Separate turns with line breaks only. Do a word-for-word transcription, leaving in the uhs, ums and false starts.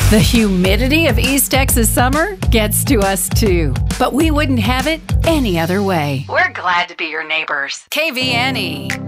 The humidity of East Texas summer gets to us too, but we wouldn't have it any other way. We're glad to be your neighbors. K V N E.